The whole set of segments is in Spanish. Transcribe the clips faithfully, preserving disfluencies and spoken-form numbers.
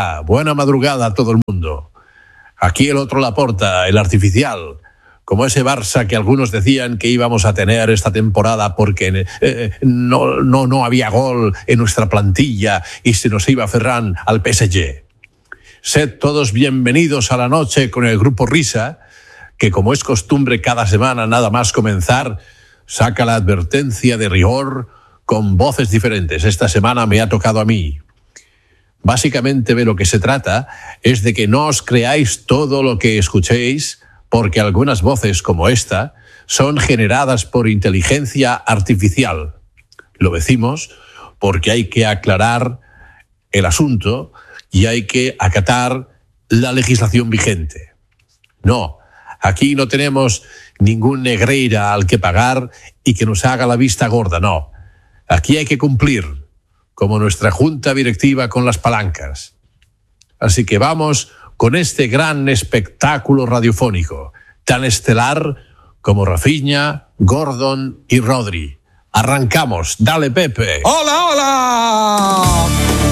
está? Buena madrugada a todo el mundo. Aquí el otro Laporta, el artificial, como ese Barça que algunos decían que íbamos a tener esta temporada porque eh, no, no, no había gol en nuestra plantilla y se nos iba Ferran al P S G. Sed todos bienvenidos a la noche con el Grupo Risa, que como es costumbre cada semana nada más comenzar, saca la advertencia de rigor con voces diferentes. Esta semana me ha tocado a mí. Básicamente de lo que se trata es de que no os creáis todo lo que escuchéis, porque algunas voces como esta son generadas por inteligencia artificial. Lo decimos porque hay que aclarar el asunto y hay que acatar la legislación vigente. No, aquí no tenemos ningún Negreira al que pagar y que nos haga la vista gorda, no. Aquí hay que cumplir, como nuestra junta directiva con las palancas. Así que vamos con este gran espectáculo radiofónico, tan estelar como Rafinha, Gordon y Rodri. Arrancamos, dale Pepe. ¡Hola, hola!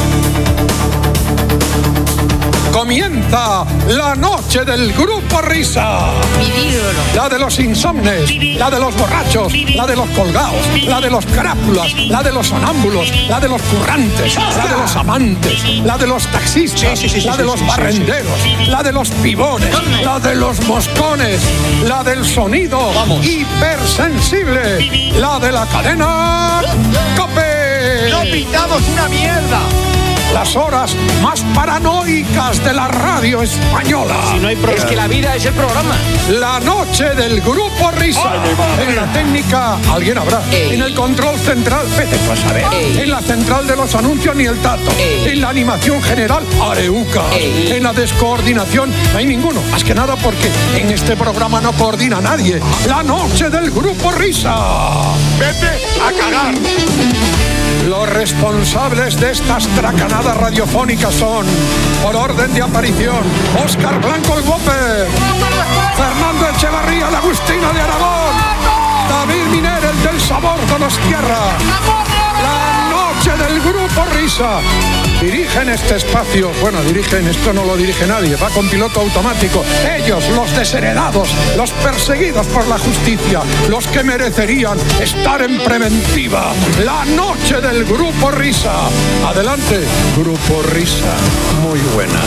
Comienza la noche del Grupo Risa. La de los insomnes, la de los borrachos, la de los colgados, la de los carápulas, la de los sonámbulos, la de los currantes, la de los amantes, la de los taxistas, sí, sí, sí, la de los sí, sí, barrenderos, sí, sí. La de los pibones, la de los moscones, la del sonido Vamos. hipersensible, la de la cadena COPE. ¡No pintamos una mierda! Las horas más paranoicas de la radio española. Si no hay pro- es que la vida es el programa. La noche del Grupo Risa. Oh, en la técnica, alguien habrá. Ey. En el control central, vete tú a saber. Ey. En la central de los anuncios, ni el tato. Ey. En la animación general, Areuca. Ey. En la descoordinación, no hay ninguno. Más que nada porque en este programa no coordina nadie. La noche del Grupo Risa. Vete a cagar. Los responsables de estas tracanadas radiofónicas son, por orden de aparición, Óscar Blanco el Whopper, Fernando Echevarría, la Agustina de Aragón, David Miner, el del sabor Donostiarra. La noche del Grupo Risa. Dirigen este espacio, bueno, dirigen, esto no lo dirige nadie, va con piloto automático. Ellos, los desheredados, los perseguidos por la justicia, los que merecerían estar en preventiva. La noche del Grupo Risa. Adelante, Grupo Risa. Muy buenas.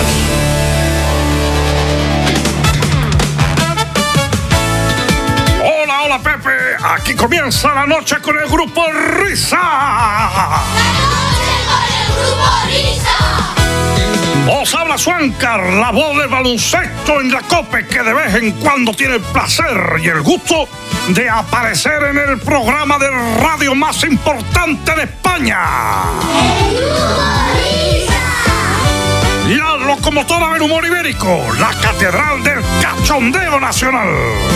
Hola, hola Pepe, aquí comienza la noche con el Grupo Risa. Os habla Suancar, la voz del baloncesto en la COPE, que de vez en cuando tiene el placer y el gusto de aparecer en el programa de radio más importante de España. La locomotora del humor ibérico, la catedral del cachondeo nacional.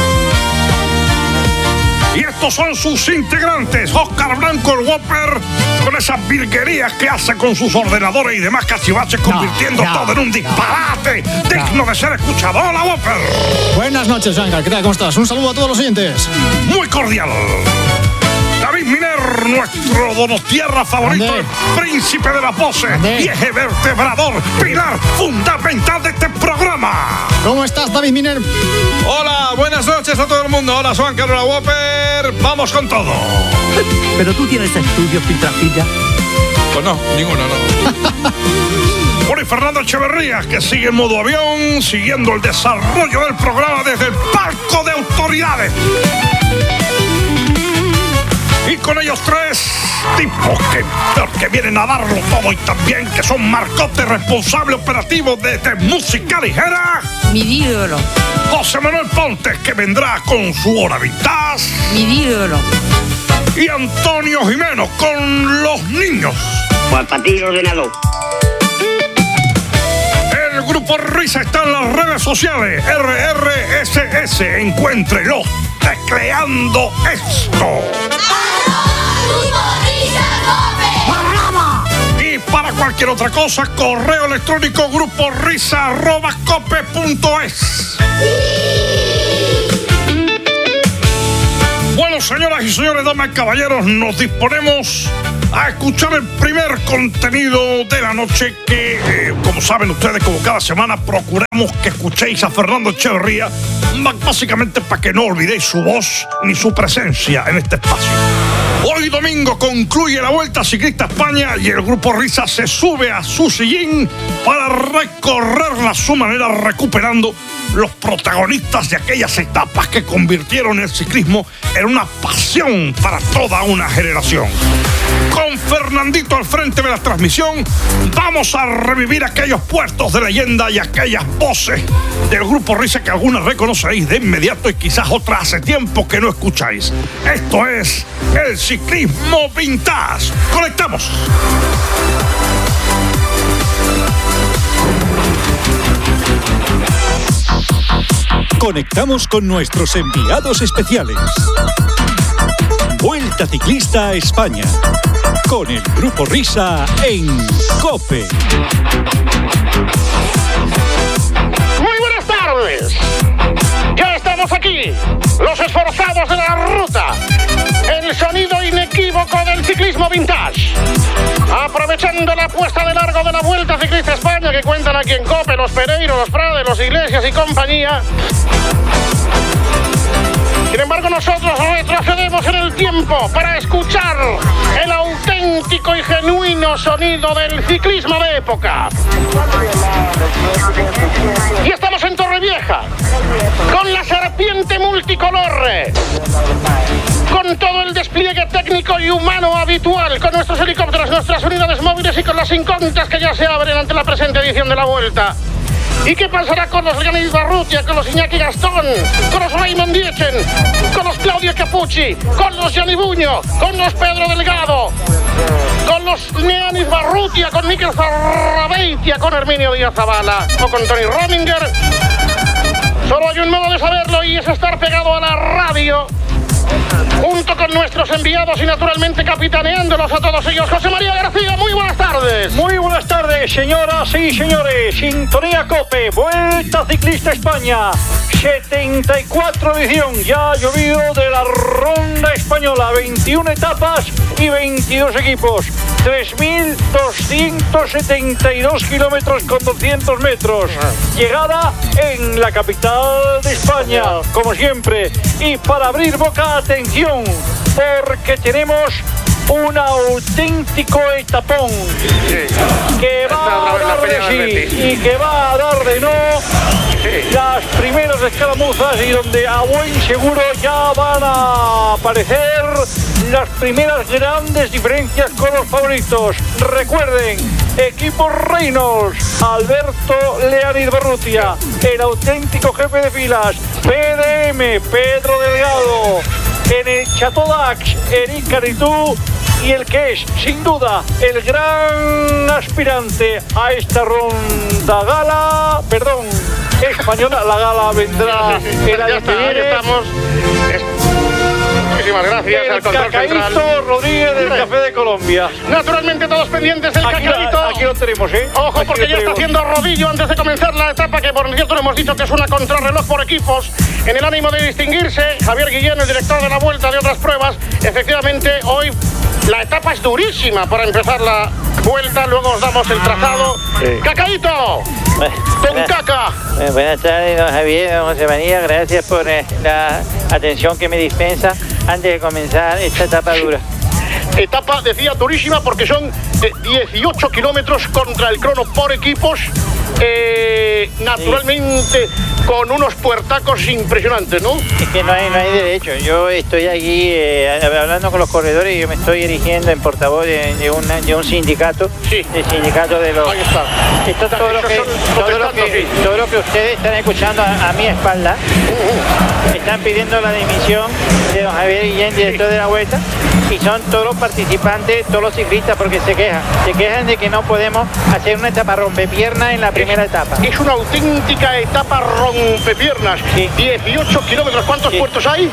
Y estos son sus integrantes, Óscar Blanco el Whopper, con esas virguerías que hace con sus ordenadores y demás cachivaches, convirtiendo no, no, todo en un disparate no, digno no. de ser escuchado. Hola, Whopper. Buenas noches, Suancar. ¿Qué tal? ¿Cómo estás? Un saludo a todos los oyentes. Muy cordial. David Miner, nuestro Donostierra favorito, ¿Dónde? El príncipe de la pose ¿Dónde? Y eje vertebrador, pilar fundamental de este programa. ¿Cómo estás, David Miner? Hola, buenas noches a todo el mundo. Hola, Suancar, hola, Whopper. Vamos con todo. ¿Pero tú tienes estudios, Piltrafilla? Pues no, ninguno, no. Bueno, y Fernando Echeverría, que sigue en modo avión, siguiendo el desarrollo del programa desde el palco de autoridades. Y con ellos tres tipos que, que vienen a darlo todo y también que son Marcote, responsable operativo de, de música ligera. Mi ídolo. José Manuel Pontes, que vendrá con su hora vintage. Mi ídolo. Y Antonio Jimeno con los niños. Pues para ti, ordenador. El Grupo Risa está en las redes sociales. R R S S. Encuéntrenlo tecleando esto. Y para cualquier otra cosa, correo electrónico gruporisa arroba cope punto es. Bueno, señoras y señores, damas y caballeros, nos disponemos a escuchar el primer contenido de la noche que, eh, como saben ustedes, como cada semana procuramos que escuchéis a Fernando Echeverría, básicamente para que no olvidéis su voz ni su presencia en este espacio. Hoy domingo concluye la Vuelta Ciclista España y el Grupo Risa se sube a su sillín para recorrerla a su manera, recuperando los protagonistas de aquellas etapas que convirtieron el ciclismo en una pasión para toda una generación. Con Fernandito al frente de la transmisión, vamos a revivir aquellos puertos de leyenda y aquellas voces del Grupo Risa que algunas reconoceréis de inmediato y quizás otras hace tiempo que no escucháis. Esto es el Ciclismo Vintage. ¡Conectamos! Conectamos con nuestros enviados especiales. Vuelta Ciclista a España, con el Grupo Risa en COPE. Muy buenas tardes. Ya estamos aquí, los esforzados de la ruta. El sonido inequívoco del ciclismo vintage. Aprovechando la puesta de largo de la Vuelta Ciclista España que cuentan aquí en COPE los Pereiro, los Prades, los Iglesias y compañía. Sin embargo, nosotros retrocedemos en el tiempo para escuchar el auténtico y genuino sonido del ciclismo de época. Y estamos en Torrevieja, con la serpiente multicolor, con todo el despliegue técnico y humano habitual, con nuestros helicópteros, nuestras unidades móviles y con las incógnitas que ya se abren ante la presente edición de la Vuelta. ¿Y qué pasará con los Leonid Barrutia, con los Iñaki Gastón, con los Raymond Diechen, con los Claudio Capucci, con los Gianni Buño, con los Pedro Delgado, con los Leonid Barrutia, con Mikel Zarrabeitia, con Herminio Díaz Zavala o con Tony Rominger? Solo hay un modo de saberlo y es estar pegado a la radio, junto con nuestros enviados y naturalmente capitaneándolos a todos ellos. José María García, muy buenas tardes. Muy buenas tardes, señoras y señores. Sintonía COPE, Vuelta Ciclista España, setenta y cuatro edición. Ya ha llovido de la ronda española, veintiuna etapas y veintidós equipos. tres mil doscientos setenta y dos kilómetros con doscientos metros. Llegada en la capital de España, como siempre. Y para abrir boca, atención, porque tenemos un auténtico etapón que va a dar de sí y que va a dar de no las primeras escaramuzas y donde a buen seguro ya van a aparecer las primeras grandes diferencias con los favoritos. Recuerden, equipo Reynolds, Alberto Leonid Barrutia, el auténtico jefe de filas, P D M, Pedro Delgado, en el Chateau d'Ax, Eric Caritú, y el que es, sin duda, el gran aspirante a esta ronda gala, perdón, española, la gala vendrá el año que viene. Estamos. Muchísimas gracias el al control Cacaíto central Rodríguez del Café de Colombia. Naturalmente todos pendientes del aquí, Cacaíto. Aquí lo tenemos, ¿eh? Ojo, aquí porque ya está haciendo rodillo antes de comenzar la etapa, que por cierto le hemos dicho que es una contrarreloj por equipos. En el ánimo de distinguirse, Javier Guillén, el director de la Vuelta de otras pruebas, efectivamente hoy la etapa es durísima para empezar la Vuelta, luego os damos el trazado. Sí. ¡Cacaíto! ¡Don Caca! Eh, buenas tardes, don Javier, don José María, gracias por eh, la atención que me dispensa antes de comenzar esta etapa dura. Etapa, decía, durísima porque son eh, dieciocho kilómetros contra el crono por equipos, eh, naturalmente sí, con unos puertacos impresionantes, ¿no? Es que no hay, no hay derecho. Yo estoy aquí eh, hablando con los corredores y yo me estoy erigiendo en portavoz de, de, una, de un sindicato, sí, el sindicato de los... Ahí está. Esto es todo, lo que, todo, lo que, todo lo que ustedes están escuchando a, a mi espalda. Uh-huh. Están pidiendo la dimisión de don Javier Guillén, director sí, de la Vuelta, y son todos los participantes, todos los ciclistas, porque se quejan. Se quejan de que no podemos hacer una etapa rompepierna en la primera es, etapa. Es un auténtica etapa rompepiernas. Sí. dieciocho kilómetros. ¿Cuántos Sí. puertos hay?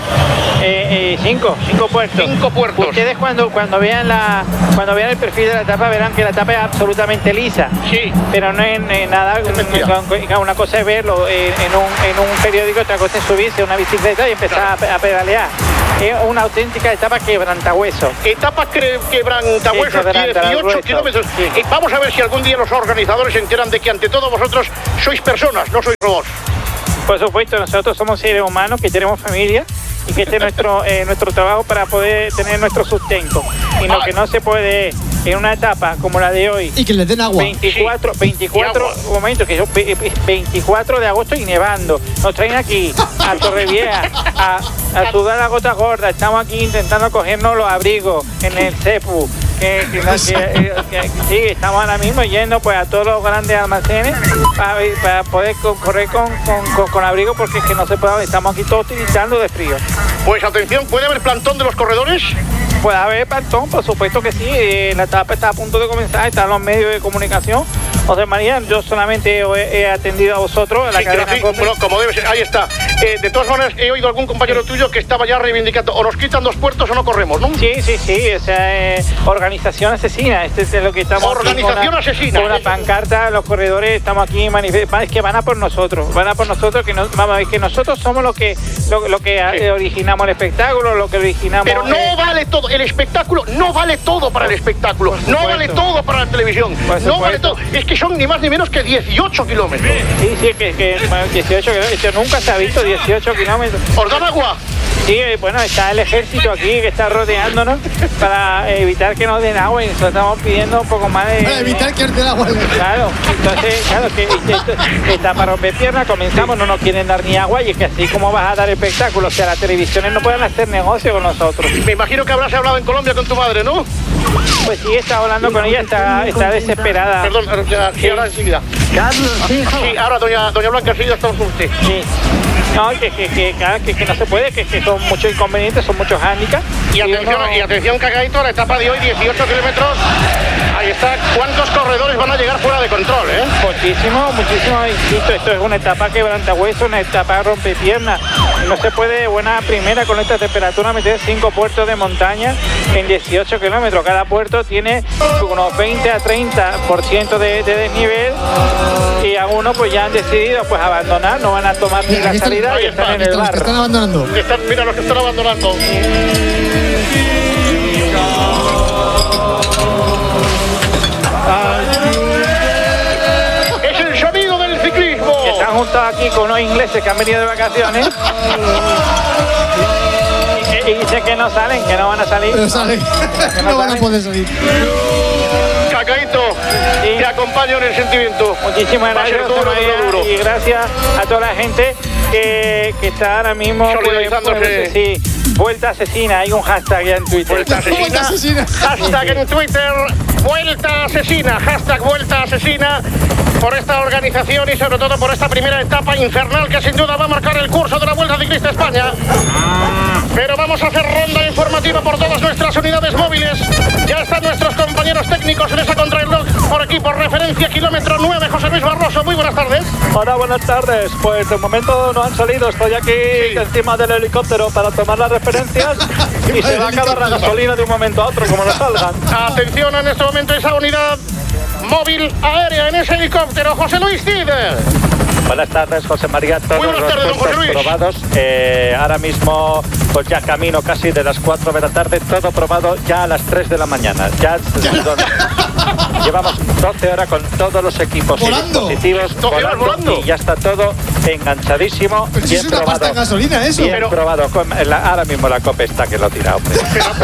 Eh, eh, cinco, cinco puertos. Cinco puertos. Ustedes cuando, cuando vean la cuando vean el perfil de la etapa verán que la etapa es absolutamente lisa. Sí. Pero no es eh, nada, una, una cosa es verlo en, en, un, en un periódico, otra cosa es subirse a una bicicleta y empezar claro. a, a pedalear. Es una auténtica etapa quebrantahuesos. Etapa que, quebrantahuesos, dieciocho kilómetros. Sí. Eh, vamos a ver si algún día los organizadores se enteran de que ante todo vosotros sois personas, no sois robots. Por supuesto, nosotros somos seres humanos que tenemos familia y que este es nuestro, eh, nuestro trabajo para poder tener nuestro sustento. Y lo que no se puede en una etapa como la de hoy. Y que les den agua. veinticuatro, veinticuatro momentos, que son veinticuatro de agosto y nevando. Nos traen aquí a Torrevieja a, a sudar la gota gorda. Estamos aquí intentando cogernos los abrigos en el CEPU. Que, que, que, que, que sí, estamos ahora mismo yendo pues a todos los grandes almacenes para, para poder correr con, con, con, con abrigo, porque es que no se puede, estamos aquí todos tiritando de frío. Pues atención, ¿puede haber plantón de los corredores? Puede haber plantón, por supuesto que sí. Eh, la etapa está a punto de comenzar, están los medios de comunicación. José María, yo solamente he, he atendido a vosotros, a la sí, cadena sí, Cope. bueno, como debe ser, ahí está. Eh, de todas maneras, he oído a algún compañero tuyo que estaba ya reivindicando, o nos quitan dos puertos o no corremos, ¿no? Sí, sí, sí, o sea, eh, organización asesina, este es lo que estamos Organización con una, asesina. Con una pancarta, los corredores estamos aquí manifestando, es que van a por nosotros, van a por nosotros, que no, vamos, es que nosotros somos los que lo, lo que sí. originamos el espectáculo, lo que originamos. Pero no eh, vale todo, el espectáculo no vale todo para el espectáculo, no vale todo para la televisión, no vale todo, es que son ni más ni menos que dieciocho kilómetros. Sí, sí, que, que bueno, dieciocho kilómetros, nunca se ha visto dieciocho kilómetros. ¿Os dan agua? Sí, bueno, está el ejército aquí que está rodeándonos para evitar que nos den agua y nosotros estamos pidiendo un poco más de... Para evitar que nos den agua. Claro, entonces, claro, que esto está para romper piernas, comenzamos, no nos quieren dar ni agua y es que así como vas a dar espectáculos, o sea, las televisiones no pueden hacer negocio con nosotros. Me imagino que habrás hablado en Colombia con tu madre, ¿no? Pues sí, está hablando con ella, está, está desesperada. Perdón, sí, ahora enseguida. Carlos, hijo. Sí, ahora doña, doña Blanca, enseguida estamos con usted. Sí. No, que, que, que, que, que no se puede, que, que son muchos inconvenientes, son muchos hándicaps. Y atención, y, uno... y atención, Cacaito, la etapa de hoy, dieciocho kilómetros. Ahí está, ¿cuántos corredores van a llegar fuera de control, eh? Muchísimo, muchísimo, insisto, esto es una etapa quebrantahueso, una etapa rompepiernas. No se puede de buena primera con esta temperatura meter cinco puertos de montaña en dieciocho kilómetros. Cada puerto tiene unos veinte a treinta por ciento de, de desnivel y algunos pues ya han decidido pues abandonar, no van a tomar ni la salida. Ahí están, están en el los que están abandonando. Están, mira los que están abandonando. Es el sonido del ciclismo. Que están juntos aquí con unos ingleses que han venido de vacaciones. y, y dicen que no salen, que no van a salir. Pero salen. Que no, no van salen. a poder salir. Cacaito, Sí. te acompaño en el sentimiento. Muchísimas Va a ser gracias, duro, José María, duro, duro. y gracias a toda la gente que, que está ahora mismo Solidarizándose. pues, sí, vuelta asesina, hay un hashtag ya en Twitter. Vuelta asesina. Vuelta asesina. Hashtag en Twitter, vuelta asesina. Hashtag vuelta asesina. Por esta organización y sobre todo por esta primera etapa infernal que sin duda va a marcar el curso de la Vuelta Ciclista España. Pero vamos a hacer ronda informativa por todas nuestras unidades móviles. Ya están nuestros compañeros técnicos en esa contrarreloj. Por aquí, por referencia, kilómetro nueve, José Luis Barroso. Muy buenas tardes. Hola, buenas tardes. Pues de momento no han salido. Estoy aquí Sí. encima del helicóptero para tomar las referencias y se va a acabar la gasolina de un momento a otro, como no salgan. Atención en este momento esa unidad móvil aérea en ese helicóptero. José Luis Cid. Buenas tardes, José María. Todos Muy buenas los tardes, don puestos José Luis. probados. Eh, ahora mismo, pues ya camino casi de las cuatro de la tarde. Todo probado ya a las tres de la mañana. Ya, llevamos doce horas con todos los equipos y Volando. dispositivos doce horas volando. y ya está todo enganchadísimo. Pero si bien es una probado. pasta de gasolina eso. Bien Pero- probado. Con la- ahora mismo la COPE está que lo tira, hombre.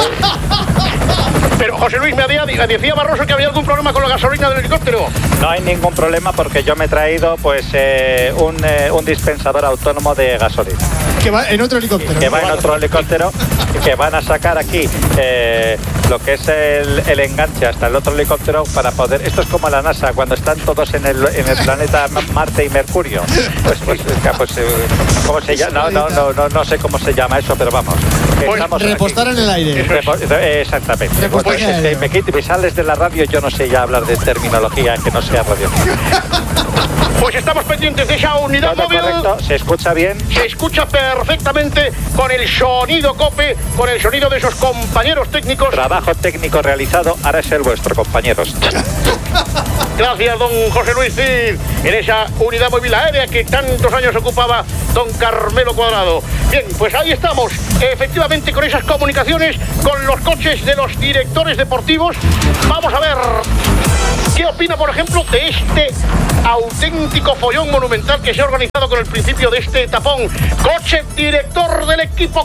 Pero José Luis, me había, decía Barroso que había algún problema con la gasolina del helicóptero. No hay ningún problema porque yo me he traído pues eh, un, eh, un dispensador autónomo de gasolina. Que va en otro helicóptero. Que va en otro helicóptero, que van a sacar aquí eh, lo que es el, el enganche hasta el otro helicóptero para poder... Esto es como la NASA, cuando están todos en el, en el planeta Marte y Mercurio. Pues, pues, pues eh, ¿cómo se llama? No, no, no, no, no sé cómo se llama eso, pero vamos. Pues, Estamos Repostar aquí. en el aire. Repo- eh, Exactamente. Repostar Pues, en el este, aire. me, quit- me sales de la radio, yo no sé ya hablar de terminología que no sea radio. Pues estamos pendientes de esa unidad Todo móvil. correcto, ¿se escucha bien? Se escucha perfectamente con el sonido COPE, con el sonido de esos compañeros técnicos. Trabajo técnico realizado, ahora es el vuestro, compañeros. Gracias, don José Luis Cid, en esa unidad móvil aérea que tantos años ocupaba don Carmelo Cuadrado. Bien, pues ahí estamos, efectivamente, con esas comunicaciones con los coches de los directores deportivos. Vamos a ver qué opina, por ejemplo, de este auténtico follón monumental que se ha organizado con el principio de este tapón. Coche director del equipo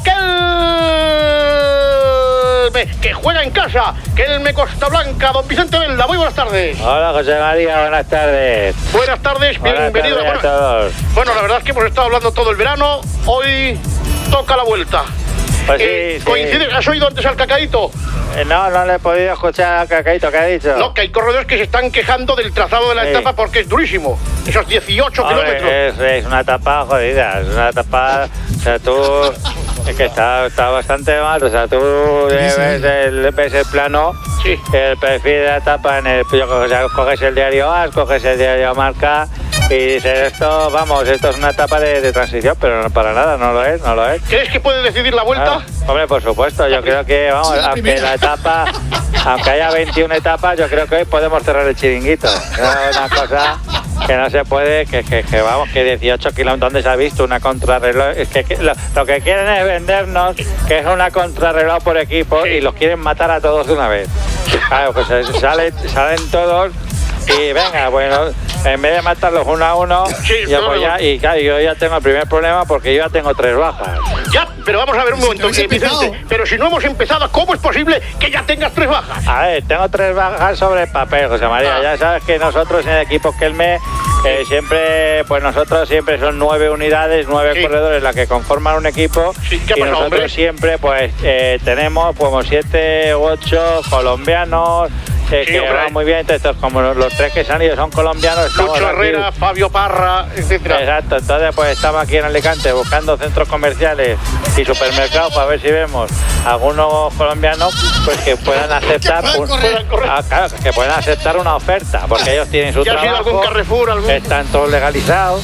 Kelme, que juega en casa, Kelme Costa Blanca. Don Vicente Velda, muy buenas tardes. Hola, José María, buenas tardes. Buenas tardes, bienvenido. Buenas tardes a todos. Bueno, la verdad es que hemos estado hablando todo el verano, hoy toca la vuelta. Pues eh, sí, ¿Coincide? sí. ¿Has oído antes al Cacaíto? Eh, no, no le he podido escuchar al Cacaíto, ¿qué ha dicho? No, que hay corredores que se están quejando del trazado de la Sí. etapa porque es durísimo. Esos dieciocho Hombre, kilómetros. Es, es una etapa jodida, es una etapa, o sea, tú, es que está, está bastante mal, o sea, tú ves el, ves el plano, sí. el perfil de la etapa, en el, o sea, coges el diario A S, coges el diario Marca y dices, esto, vamos, esto es una etapa de, de transición, pero no para nada, no lo es, no lo es. ¿Crees que puede decidir la vuelta? Ah, hombre, por supuesto, yo creo que, vamos, Sí, la aunque primera. la etapa, aunque haya veintiuna etapas, yo creo que hoy podemos cerrar el chiringuito. Es una cosa que no se puede, que, que, que vamos, que dieciocho kilómetros, ¿dónde se ha visto una contrarreloj? Es que, que lo, lo que quieren es vendernos que es una contrarreloj por equipo y los quieren matar a todos de una vez. Claro, pues salen, salen todos y venga, bueno, en vez de matarlos uno a uno, Sí, yo, no, pues no. ya, y claro, yo ya tengo el primer problema porque yo ya tengo tres bajas. Ya, pero vamos a ver un momento, habéis eh, Vicente. Pero si no hemos empezado, ¿cómo es posible que ya tengas tres bajas? A ver, tengo tres bajas sobre el papel, José María. Ah. Ya sabes que nosotros en el equipo Kelme, eh, siempre, pues nosotros siempre son nueve unidades, nueve Sí. corredores las que conforman un equipo. Sí, ¿qué ha y pasado, nosotros hombre? siempre, pues, eh, tenemos como siete u ocho colombianos. Eh, Sí, que hombre. van muy bien, entonces como los, los tres que se han ido son colombianos, estamos Lucho aquí- Herrera, Fabio Parra, etcétera. Exacto, entonces pues estamos aquí en Alicante buscando centros comerciales y supermercados para ver si vemos algunos colombianos pues que puedan aceptar un- Ah, claro, que puedan aceptar una oferta, porque ellos tienen su ¿Ya has ido a algún trabajo, Carrefour, algún- están todos legalizados.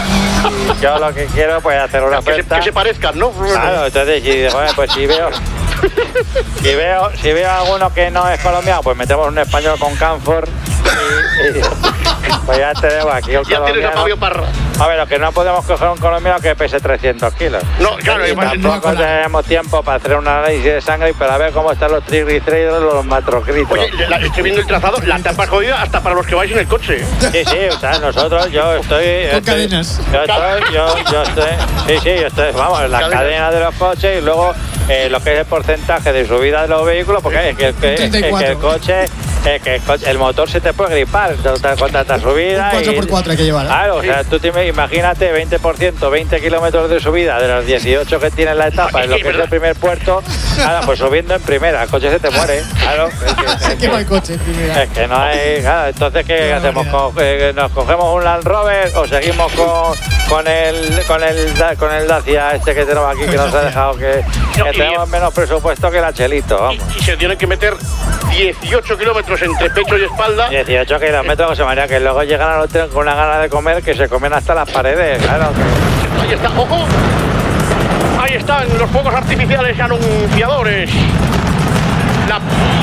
Yo lo que quiero pues hacer una Que se, oferta. que se parezcan, ¿no? Claro, entonces si, bueno, pues si veo si veo si veo a alguno que no es colombiano, pues metemos un español con Canfor y, y- pues ya tenemos aquí un Ya tienes a colombiano. Fabio Parra. A ver, lo que no podemos coger un colombiano que pese trescientos kilos. No, claro, y además- tampoco tenemos tiempo para hacer un análisis de sangre y para ver cómo están los triglicéridos, los macrocríticos. Oye, la- estoy viendo el trazado, la etapa es jodida hasta para los que vais en el coche. Sí, sí, o sea, nosotros, yo estoy... Con estoy- cadenas. Yo estoy, yo, yo estoy... Sí, sí, yo estoy, vamos, en la Cadenas. cadena de los coches y luego eh, lo que es el porcentaje de subida de los vehículos, porque es que, es que- es que treinta y el cuatro. coche... es que el, coche- el motor se te puede gripar con tanta subida. Un cuatro y- por cuatro hay que llevar, ¿eh? Claro, o sea, tú te, imagínate veinte por ciento, veinte kilómetros de subida de los dieciocho que tiene la etapa en lo que es el primer puerto, claro, pues subiendo en primera, el coche se te muere, claro. Es que, es Se quema el coche, primera. es que no hay, claro, entonces ¿qué Qué hacemos? barbaridad. Co- eh, ¿Nos cogemos un Land Rover o seguimos con, con el con el Da- con el Dacia este que tenemos aquí que nos ha dejado que, No, que y- tenemos menos presupuesto que la Chelito, vamos? Y se tienen que meter dieciocho kilómetros entre pecho y espalda. dieciocho kilómetros, José María, que luego llegan al hotel con una gana de comer que se comen hasta las paredes, claro. Ahí está, ojo. Ahí están los fuegos artificiales anunciadores. La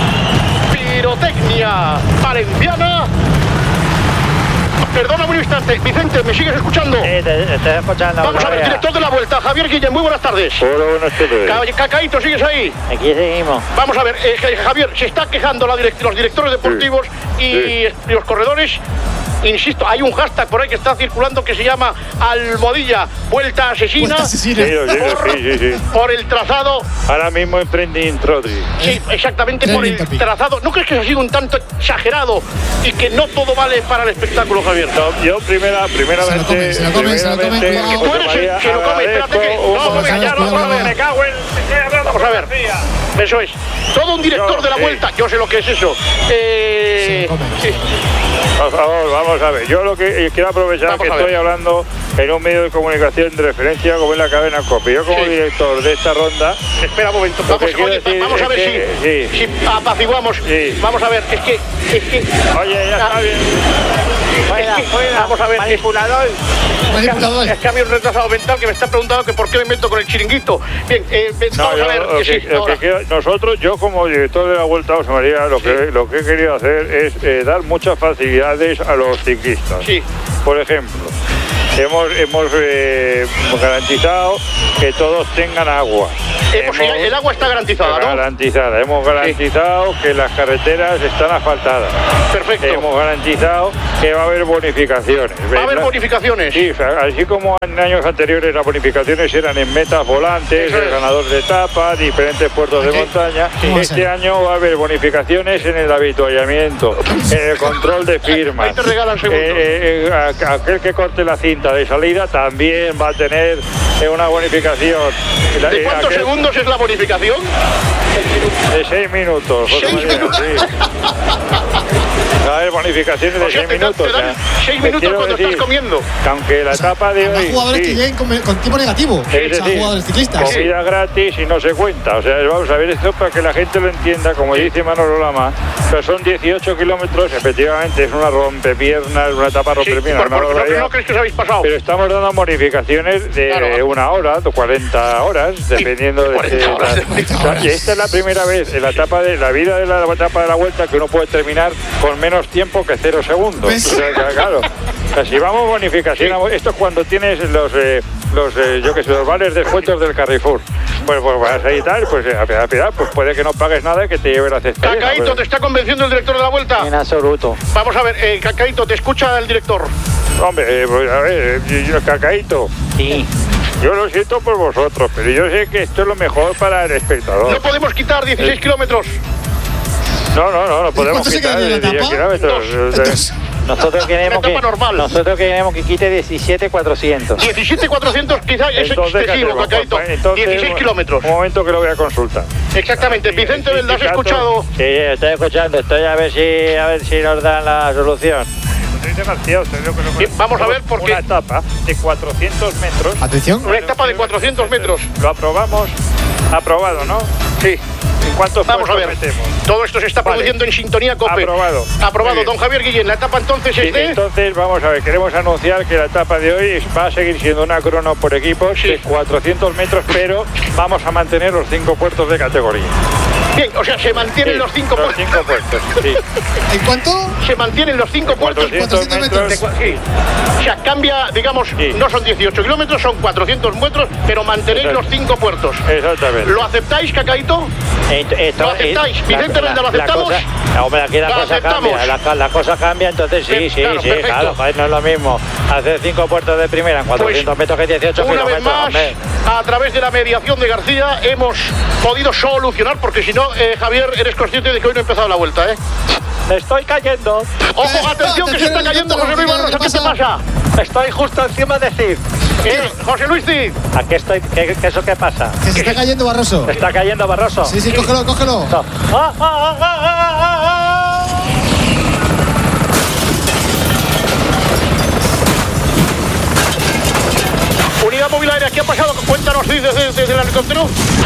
pirotecnia valenciana. Perdóname un instante, Vicente, ¿me sigues escuchando? Sí, te, te estoy escuchando. Vamos a ver, María. director de la vuelta, Javier Guillén, muy buenas tardes. Hola, buenas tardes. Ca- Cacaíto, ¿sigues ahí? Aquí seguimos. Vamos a ver, eh, eh, Javier, se está quejando la direct- los directores deportivos y, y los corredores. Insisto, hay un hashtag por ahí que está circulando que se llama Almohadilla Vuelta Asesina. Vuelta asesina. Sí, lo digo, por, sí, sí, sí. por el trazado. Ahora mismo en Trending Topic. Sí, exactamente por el Trending topic. trazado. ¿No crees que ha sido un tanto exagerado y que no todo vale para el espectáculo, Javier? No, yo primera, primeramente, Se lo come, se lo come, se lo come, primeramente, cuidado. Tú eres el José que lo come, María, espérate que. agradezco un No, momento. venga, ya, no, Cuidado, vamos a ver, cuidado. me cago en. Vamos a ver. Eso es. Todo un director Yo, de la sí. vuelta, yo sé lo que es eso. Eh, Se lo come. sí. Por favor, vamos a ver. Yo lo que eh, quiero aprovechar Vamos que a ver. estoy hablando en un medio de comunicación de referencia como es la cadena COPE. Yo como Sí. director de esta ronda, Espera un momento, Lo que vamos, quiero oye, decir vamos a es ver que- si, sí. si apaciguamos. Sí. Vamos a ver, es que. Es que oye, ya Ah. está bien. Fuera, Es que, fuera. vamos a ver, Manipulador. Manipulador. es que a mí un retrasado mental que me está preguntando que por qué me meto con el chiringuito. Bien, eh, No, vamos yo, a ver. lo que que- sí, lo que ahora. quiero- nosotros, yo como director de la Vuelta a José María, lo que, lo que he querido hacer es eh, dar muchas facilidades a los ciclistas. Sí. Por ejemplo, hemos, hemos eh, garantizado que todos tengan agua. Eh, pues Hemos- el agua está garantizada, ¿no? Garantizada. Hemos garantizado que las carreteras están asfaltadas. Perfecto. Hemos garantizado que va a haber bonificaciones. Va a haber ¿verdad? bonificaciones. Sí, o sea, así como en años anteriores las bonificaciones eran en metas volantes, Eso es. el ganador de etapa, diferentes puertos de Aquí. montaña, ¿Cómo va a este ser? año va a haber bonificaciones en el habituallamiento, en el control de firmas. Ahí te regalan segundos. Eh, eh, eh, a- aquel que corte la cinta de salida también va a tener eh, una bonificación. La- ¿De eh, cuántos aquel- segundos es la bonificación? De seis minutos. José Seis María, minutos. sí. Va a haber bonificaciones de O sea, seis te dan- minutos. te dan o sea, seis te minutos quiero cuando decir estás comiendo. que aunque la etapa de Habrá hoy. jugadores sí, que lleguen con, con tiempo negativo. es O sea, decir, jugadores ciclistas. comida gratis y no se cuenta. O sea, vamos a ver esto para que la gente lo entienda, como dice Manolo Lama, pero son dieciocho kilómetros, efectivamente es una rompepiernas, una etapa Sí, rompepiernas. por, una por- ¿no, barbaridad. no crees que os habéis pasado? Pero estamos dando bonificaciones de Claro. una hora, de cuarenta horas, dependiendo de cuarenta qué- horas, de cuarenta O sea, horas. y esta es la primera vez en la etapa de la vida de la etapa de la vuelta que uno puede terminar con menos tiempo que cero segundos. ¿Ves? O sea, que, claro. O sea, si vamos bonificación, esto es cuando tienes los eh, los eh, yo que sé, los vales descuentos del Carrefour. Pues, pues vas ahí y tal, pues eh, a piedad, a piedad, pues puede que no pagues nada y que te lleve la cesta. llena, Cacaíto, pero- ¿te está convenciendo el director de la vuelta? En absoluto. Vamos a ver, eh, Cacaíto, ¿te escucha el director? Hombre, eh, pues, a ver, eh, yo, Cacaíto, Sí. yo lo siento por vosotros, pero yo sé que esto es lo mejor para el espectador. No podemos quitar dieciséis kilómetros. No, no, no, no podemos cuánto se quitar queda en la diez etapa? kilómetros. Dos. O sea, Entonces, Nosotros queremos Una que, etapa normal. nosotros queremos que quite diecisiete cuatrocientos. diecisiete cuatrocientos quizá es entonces, ¿qué excesivo, hacemos? Cacaíto. Pues, entonces, dieciséis kilómetros. Un momento que lo voy a consultar. Exactamente. Vicente, ¿lo has sindicato- escuchado? Sí, estoy escuchando, estoy a ver si a ver si nos dan la solución. Estoy demasiado, te digo que lo- Bien, vamos a ver, porque- Una etapa de cuatrocientos metros. atención. Una etapa de cuatrocientos metros. Lo aprobamos. Aprobado, ¿no? Sí. ¿En cuántos Vamos a ver. puestos metemos? Todo esto se está Vale. produciendo en sintonía COPE. Aprobado. Aprobado. Muy bien. Don Javier Guillén, la etapa entonces Sí, es de... entonces, vamos a ver, queremos anunciar que la etapa de hoy va a seguir siendo una crono por equipos Sí. de cuatrocientos metros, pero vamos a mantener los cinco puertos de categoría. Bien, o sea, se mantienen Sí, los cinco los puertos. cinco puestos, sí. ¿En cuánto? Se mantienen los cinco puertos. cuatrocientos cuatrocientos metros. De cua- sí. O sea, cambia, digamos, Sí. no son dieciocho kilómetros, son cuatrocientos metros, pero mantenéis Exacto. los cinco puertos. Exactamente. ¿Lo aceptáis, Cacaíto? Esto- esto- ¿Lo aceptáis? eh, Vicente la- Venda, ¿lo la- la aceptamos? cosa- hombre, aquí la ¿Lo cosa aceptamos? cambia, la, la cosa cambia, entonces sí, Bien, sí, claro, sí, perfecto. claro, joder, no es lo mismo hacer cinco puertos de primera en cuatrocientos metros que dieciocho Una vez kilómetros, más, hombre. a través de la mediación de García, hemos podido solucionar, porque si no, eh, Javier, eres consciente de que hoy no ha empezado la vuelta, ¿eh? Me estoy cayendo. Ojo, atención, que se está cayendo José Luis Barroso, ¿qué te pasa? Estoy justo encima de Cid. Eh, José Luis Cid. Aquí estoy. ¿Qué, qué eso qué pasa? Que se está cayendo Barroso. ¿Está cayendo Barroso? Sí, sí, cógelo, cógelo. No. ¡Ah, ah, ah, ah, ah, ah! Unidad móvil aérea, ¿qué ha pasado? Cuéntanos, Cid, desde, desde el helicóptero.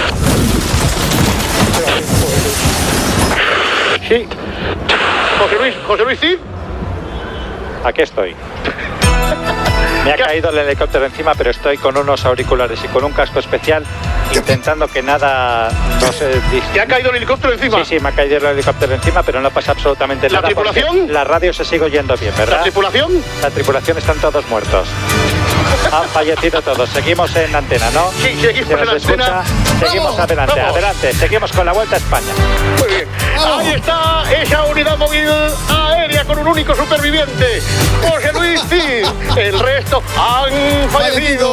Sí. José Luis, José Luis Cid. Aquí estoy. Me ha caído el helicóptero encima, pero estoy con unos auriculares y con un casco especial intentando que nada no se dis- ¿Te ha caído el helicóptero encima? Sí, sí, me ha caído el helicóptero encima, pero no pasa absolutamente ¿La nada. porque tripulación? La radio se sigue oyendo bien, ¿verdad? ¿La tripulación? La tripulación están todos muertos. Han fallecido todos. Seguimos en antena, ¿no? Sí, seguimos Se en nos antena. escucha. Seguimos Vamos, adelante, vamos. adelante. Seguimos con la Vuelta a España. Muy bien. Ahí está esa unidad móvil aérea con un único superviviente, José Luis Cid. El resto han fallecido.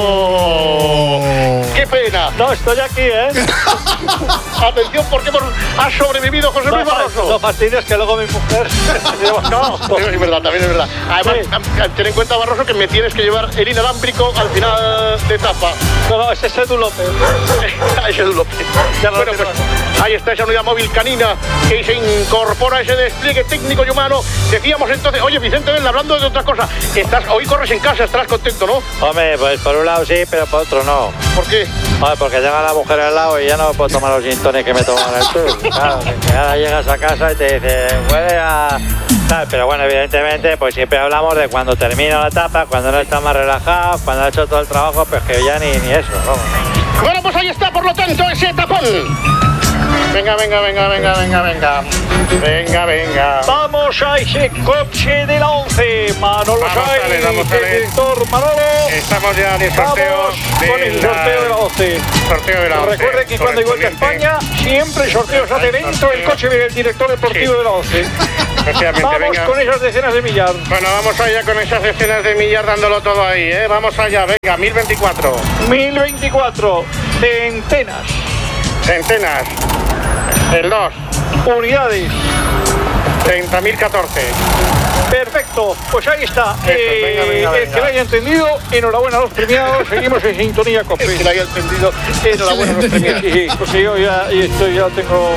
¡Qué pena! No, estoy aquí, ¿eh? Atención, porque hemos, ha sobrevivido José Luis No, Barroso. no fastidies que luego mi mujer... No, también es verdad, también es verdad. Además, Sí. am- am- ten en cuenta, Barroso, que me tienes que llevar el inalámbrico al final de etapa. No, no, ese es Edu López. Ese es López. Ya lo Bueno, tengo. pues, ahí está esa unidad móvil canina que se incorpora a ese despliegue técnico y humano. Decíamos entonces, oye, Vicente Venda, hablando de otra cosa, estás, hoy corres en casa, estarás contento, ¿no? Hombre, pues por un lado sí, pero por otro no. ¿Por qué? Joder, porque llega la mujer al lado y ya no puedo tomar los gin tonic que me tomo en el tour. Claro, que ahora llegas a casa y te dice, huele a, Claro, pero bueno, evidentemente, pues siempre hablamos de cuando termina la etapa, cuando no está más relajado, cuando ha hecho todo el trabajo, pues que ya ni, ni eso, vamos. Bueno, pues ahí está, por lo tanto, ese tapón. Venga, venga, venga, venga, venga, venga. Venga, venga. Vamos a ese coche de la once. Manolo Sáenz, el director Manolo. Estamos ya en el sorteo. Vamos con el sorteo de la once. Sorteo de la once. Recuerde que cuando hay Vuelta a España, siempre el sorteo se hace dentro del coche del director deportivo sí. de la once. Vamos venga. con esas decenas de millar. Bueno, vamos allá con esas decenas de millar dándolo todo ahí, ¿eh? Vamos allá, venga, mil veinticuatro. mil veinticuatro. Centenas. Centenas. El dos. Unidades. treinta mil catorce. Perfecto, pues ahí está. Eso, eh, venga, venga, el venga. que lo haya entendido, enhorabuena a los premiados. Seguimos en sintonía COPE. El que lo haya entendido, enhorabuena a los premiados. Sí, sí, porque yo ya y esto ya tengo.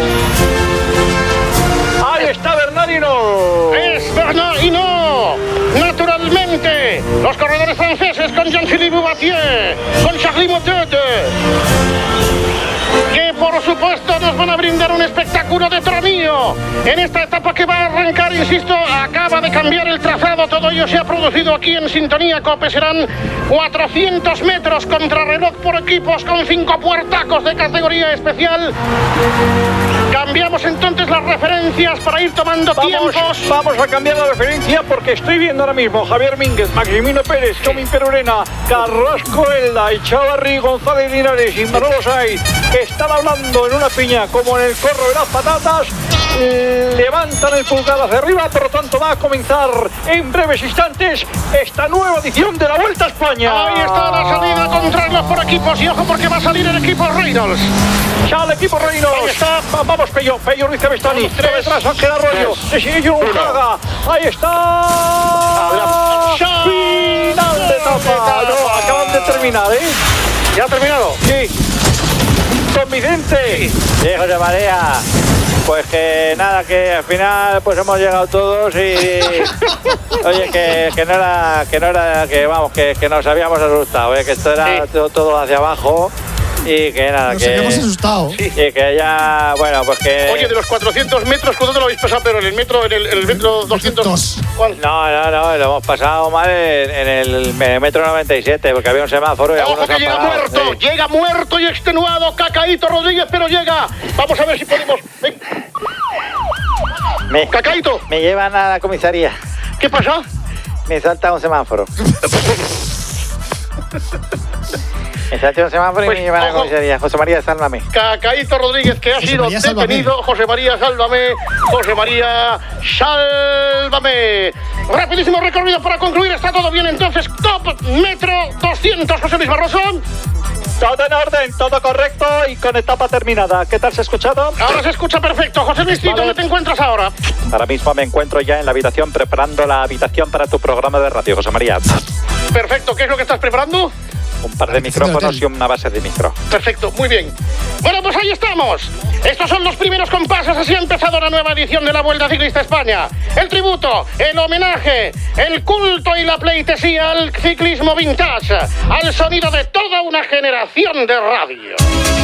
Ahí está Bernardino. Es Bernardino. Naturalmente, los corredores franceses con Jean-Philippe Boubatier, con Charlie Motet, que por supuesto nos van a brindar un espectáculo de tronillo en esta etapa que va a arrancar, insisto, acaba de cambiar el trazado, todo ello se ha producido aquí en Sintonía COPE, serán cuatrocientos metros contrarreloj por equipos con cinco puertacos de categoría especial. Cambiamos entonces las referencias para ir tomando vamos, tiempos. Vamos a cambiar la referencia porque estoy viendo ahora mismo Javier Mínguez, Maximino Pérez, Comín Perurena, Carrasco Elda, Echavarri, González Linares y Manolo Sáenz, que están hablando en una piña como en el corro de las patatas. Levantan el pulgar hacia arriba, por lo tanto va a comenzar en breves instantes esta nueva edición de la Vuelta a España. Ahí está la salida contrarreloj por equipos y ojo porque va a salir el equipo Reynolds. Ya el equipo Reynolds. Ahí está, va, vamos Pello, Pello Ruiz Bestani, tres detrás Ángel Arroyo, le sigue John Urraga. Ahí está. Final de etapa. No, acaban de terminar, ¿eh? ¿Ya ha terminado? Sí. Don Vicente. Sí, José María. Pues que nada, que al final pues hemos llegado todos y oye que, que no era que no era que vamos que, que nos habíamos asustado, ¿eh? Que esto era sí. todo, todo hacia abajo y que nada nos que habíamos asustado sí. y que ya bueno pues que oye de los cuatrocientos metros ¿cuánto te lo habéis pasado? Pero en el metro en el, en el metro doscientos ¿cuál? no no no lo hemos pasado mal en, en el metro noventa y siete porque había un semáforo y ojo algunos que llega parado, muerto sí. llega muerto y extenuado Cacaíto Rodríguez pero llega vamos a ver si podemos ven. Me, Cacaíto me llevan a la comisaría. ¿Qué pasa? Me salta un semáforo. Me salta un semáforo pues, y me llevan ojo. a la comisaría. José María, sálvame. Cacaíto Rodríguez, que ha José sido María, detenido. sálvame. José María, sálvame. José María, sálvame. Rapidísimo recorrido para concluir. Está todo bien entonces. Top metro doscientos, José Luis Barroso. Todo en orden, todo correcto y con etapa terminada. ¿Qué tal se ha escuchado? Ahora se escucha perfecto. José Luis, vale. ¿Dónde te encuentras ahora? Ahora mismo me encuentro ya en la habitación preparando la habitación para tu programa de radio, José María. Perfecto. ¿Qué es lo que estás preparando? Un par de micrófonos y una base de micro. Perfecto, muy bien. Bueno, pues ahí estamos. Estos son los primeros compases. Así ha empezado la nueva edición de la Vuelta Ciclista España. El tributo, el homenaje, el culto y la pleitesía al ciclismo vintage, al sonido de toda una generación de radio.